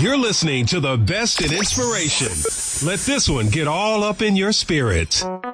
You're listening to the best in inspiration. Let this one get all up in your spirit.